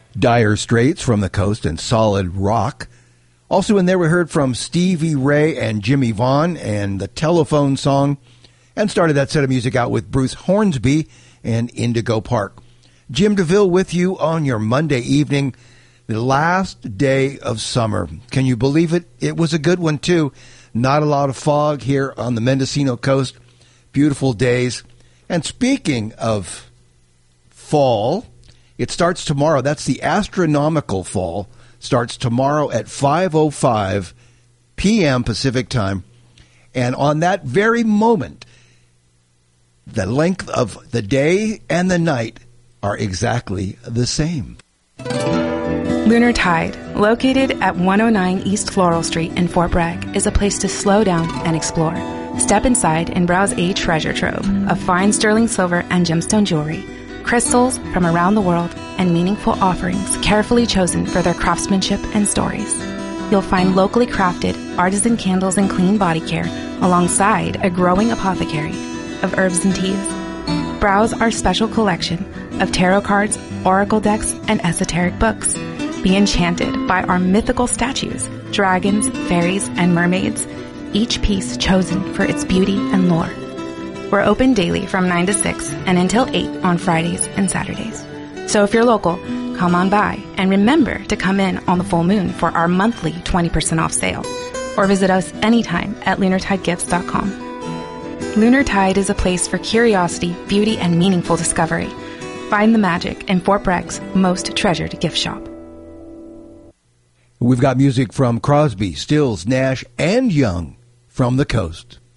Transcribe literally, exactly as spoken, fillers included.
Dire Straits from the Coast and Solid Rock. Also in there we heard from Stevie Ray and Jimmy Vaughn and the Telephone Song, and started that set of music out with Bruce Hornsby and Indigo Park. Jim DeVille with you on your Monday evening, the last day of summer. Can you believe it? It was a good one too. Not a lot of fog here on the Mendocino coast. Beautiful days. And speaking of fall, it starts tomorrow. That's the astronomical fall. Starts tomorrow at five oh five p.m. Pacific time. And on that very moment, the length of the day and the night are exactly the same. Lunar Tide, located at one oh nine East Floral Street in Fort Bragg, is a place to slow down and explore. Step inside and browse a treasure trove of fine sterling silver and gemstone jewelry, crystals from around the world, and meaningful offerings carefully chosen for their craftsmanship and stories. You'll find locally crafted artisan candles and clean body care alongside a growing apothecary of herbs and teas. Browse our special collection of tarot cards, oracle decks, and esoteric books. Be enchanted by our mythical statues, dragons, fairies, and mermaids, each piece chosen for its beauty and lore. We're open daily from nine to six and until eight on Fridays and Saturdays. So if you're local, come on by and remember to come in on the full moon for our monthly twenty percent off sale, or visit us anytime at lunar tide gifts dot com. Lunar Tide is a place for curiosity, beauty, and meaningful discovery. Find the magic in Fort Bragg's most treasured gift shop. We've got music from Crosby, Stills, Nash, and Young from the coast.